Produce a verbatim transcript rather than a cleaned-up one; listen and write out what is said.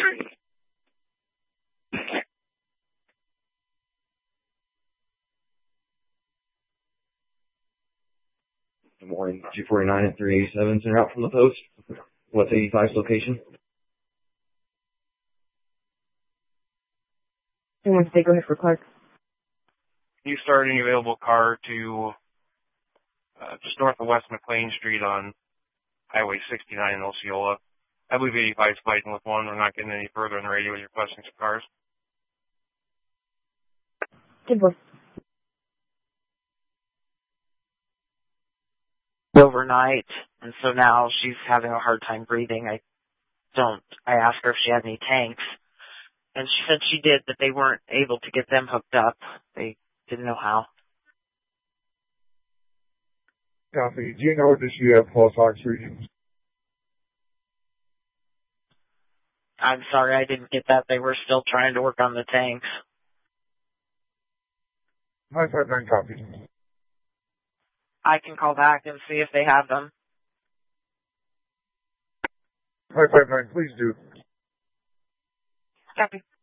Good morning. two forty-nine at three eighty-seven. Sent out from the post. What's eighty-five's location? Someone say go ahead for Clark. You start any available car to uh, just north of West McLean Street on Highway sixty-nine in Osceola. I believe eighty-five is fighting with one. We're not getting any further on the radio with requesting some cars. Good boy. Overnight, and so now she's having a hard time breathing. I don't, I asked her if she had any tanks, and she said she did, but they weren't able to get them hooked up. They didn't know how. Copy. Do you know, does she have pulse oxygen? I'm sorry, I didn't get that. They were still trying to work on the tanks. nine five nine, copy. I can call back and see if they have them. nine five nine, please do. Copy.